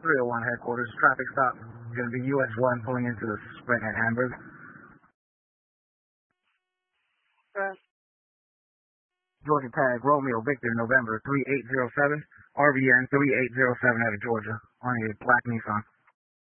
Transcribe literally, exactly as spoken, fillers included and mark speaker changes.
Speaker 1: three oh one headquarters. Traffic stop. It's going to be U S one pulling into the Sprint at Hamburg.
Speaker 2: Uh,
Speaker 1: Georgia tag Romeo Victor November three eight zero seven. R V N three eight zero seven out of Georgia on a black Nissan.